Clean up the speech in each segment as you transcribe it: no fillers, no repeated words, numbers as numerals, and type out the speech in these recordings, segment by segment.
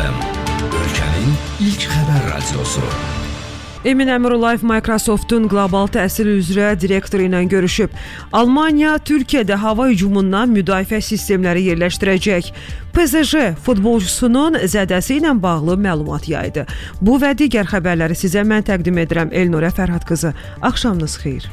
FM, ölkənin ilk xəbər radiosu. Emin Əmrullayev Microsoft'un qlobal təhsil üzrə direktoru ilə görüşüb. Almaniya Türkiyədə hava hücumundan müdafiə sistemləri yerləşdirəcək. PSG futbolcusunun zədəsi ilə bağlı məlumat yaydı. Bu və digər xəbərləri sizə mən təqdim edirəm. Elnurə Fərhad qızı. Axşamınız xeyir.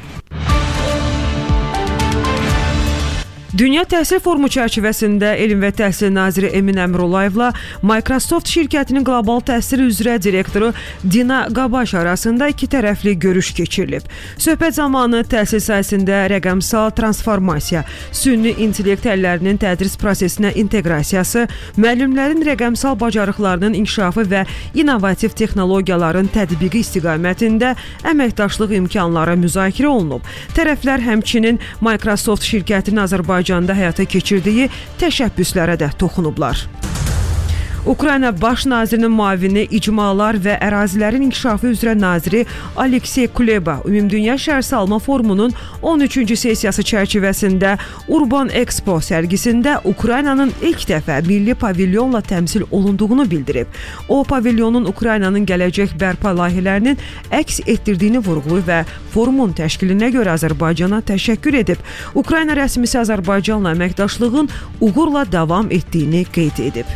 Dünya Təhsil Forumu çərçivəsində Elm və Təhsil naziri Emin Əmrullayevla Microsoft şirkətinin qlobal təhsil üzrə direktoru Dina Qabaş arasında iki tərəfli görüş keçirilib. Söhbət zamanı təhsil sahəsində rəqəmsal transformasiya, süni intellekt əllərinin tədris prosesinə inteqrasiyası, müəllimlərin rəqəmsal bacarıqlarının inkişafı və innovativ texnologiyaların tətbiqi istiqamətində əməkdaşlıq imkanları müzakirə olunub. Tərəflər həmçinin Microsoft şirkətinin Azərbaycanda həyata keçirdiyi təşəbbüslərə də toxunublar. Ukrayna Baş nazirinin müavini, icmalar və ərazilərin inkişafı üzrə naziri Aleksey Kuleba Ümumdünya Şəhərsalma Forumunun 13-cü sessiyası çərçivəsində Urban Expo sərgisində Ukraynanın ilk dəfə milli pavilyonla təmsil olunduğunu bildirib. O, pavilyonun Ukraynanın gələcək bərpa layihələrinin əks etdirdiyini vurğulayıb və forumun təşkilinə görə Azərbaycana təşəkkür edib. Ukrayna rəsmisi Azərbaycanla əməkdaşlığın uğurla davam etdiyini qeyd edib.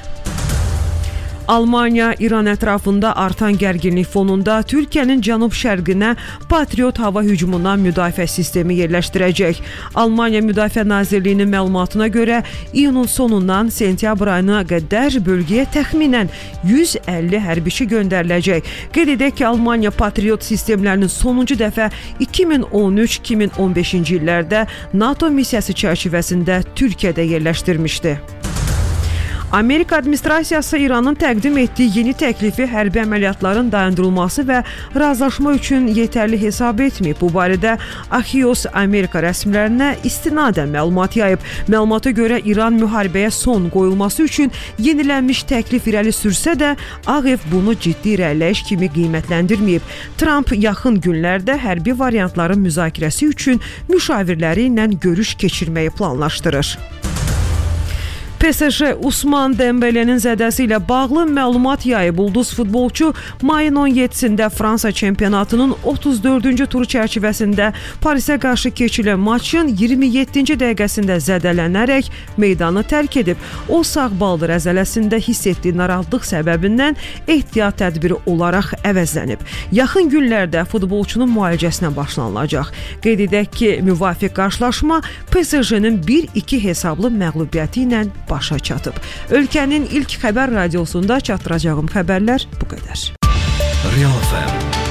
Almaniya İran ətrafında artan gərginlik fonunda Türkiyənin cənub-şərqinə Patriot hava hücumundan müdafiə sistemi yerləşdirəcək. Almaniya Müdafiə Nazirliyinin məlumatına görə iyunun sonundan sentyabr ayına qədər bölgəyə təxminən 150 hərbiçi göndəriləcək. Qeyd edək ki, Almaniya Patriot sistemlərinin sonuncu dəfə 2013-2015-ci illərdə NATO missiyası çərçivəsində Türkiyədə yerləşdirmişdi. Amerika administrasiyası İranın təqdim etdiyi yeni təklifi hərbi əməliyyatların dayandırılması və razılaşma üçün yetərli hesab etməyib. Bu barədə Axios Amerika rəsmilərinə istinadən məlumat yayıb. Məlumata görə İran müharibəyə son qoyulması üçün yenilənmiş təklif irəli sürsə də Ağ Ev bunu ciddi irəliləyiş kimi qiymətləndirməyib. Trump yaxın günlərdə hərbi variantların müzakirəsi üçün müşavirləri ilə görüş keçirməyi planlaşdırır. PSG Usman Dembele'nin zədəsi ilə bağlı məlumat yayıb. Ulduz futbolçu mayın 17-sində Fransa çempionatının 34-cü turu çərçivəsində Parisə qarşı keçirilən maçın 27-ci dəqiqəsində zədələnərək meydanı tərk edib. O, sağ baldır əzələsində hiss etdiyi narahatlıq səbəbindən ehtiyat tədbiri olaraq əvəzlənib. Yaxın günlərdə futbolçunun müalicəsinə başlanılacaq. Qeyd edək ki, müvafiq qarşılaşma PSG-nin 1-2 hesablı məğlubiyyəti ilə başa çatıb. Ölkənin ilk xəbər radiosunda çatdıracağım xəbərlər bu qədər. Real FM